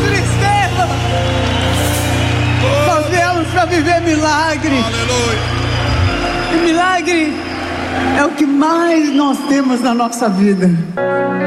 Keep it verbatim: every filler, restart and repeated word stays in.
tristeza. Nós viemos para viver milagre. Aleluia. E milagre é o que mais nós temos na nossa vida.